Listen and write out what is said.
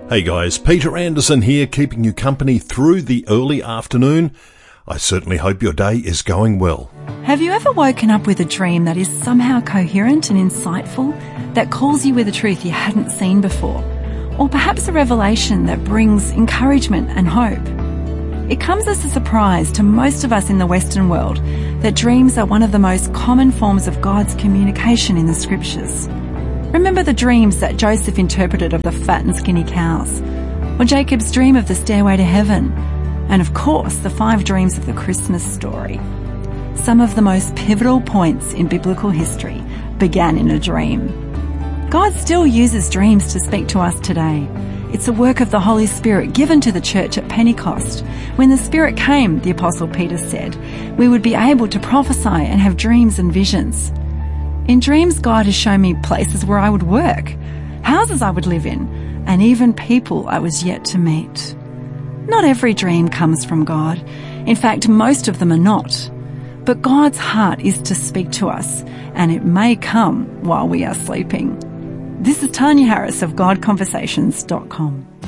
Hey guys, Peter Anderson here, keeping you company through the early afternoon. I certainly hope your day is going well. Have you ever woken up with a dream that is somehow coherent and insightful, that calls you with a truth you hadn't seen before? Or perhaps a revelation that brings encouragement and hope? It comes as a surprise to most of us in the Western world that dreams are one of the most common forms of God's communication in the Scriptures. Remember the dreams that Joseph interpreted of the fat and skinny cows, or Jacob's dream of the stairway to heaven, and of course the 5 dreams of the Christmas story. Some of the most pivotal points in biblical history began in a dream. God still uses dreams to speak to us today. It's a work of the Holy Spirit given to the church at Pentecost. When the Spirit came, the Apostle Peter said, we would be able to prophesy and have dreams and visions. In dreams, God has shown me places where I would work, houses I would live in, and even people I was yet to meet. Not every dream comes from God. In fact, most of them are not. But God's heart is to speak to us, and it may come while we are sleeping. This is Tanya Harris of GodConversations.com.